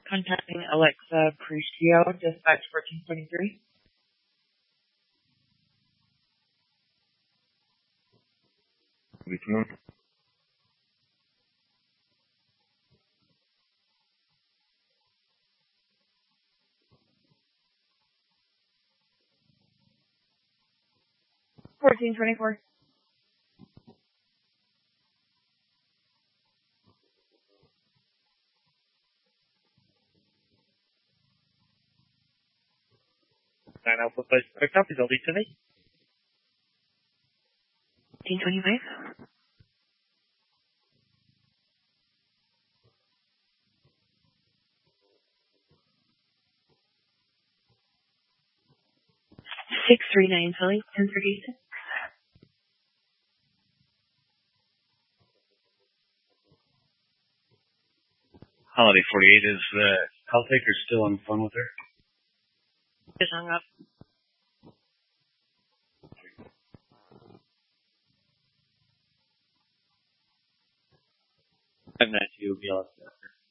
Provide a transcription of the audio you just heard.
Contacting Alexa Crucio, dispatch 1423. Return. Fourteen 24. Nine Alpha Flight picked up. Is LD to me? 1525. Six 39 Philly, 1036. Holiday 48 is call taker still on the phone with her? Just hung up. I'm not you. Be all set.